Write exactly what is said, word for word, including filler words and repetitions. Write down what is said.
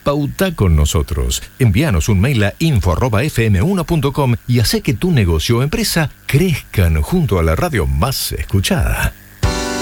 Pauta con nosotros. Envíanos un mail a info arroba f m uno punto com y hace que tu negocio o empresa crezcan junto a la radio más escuchada.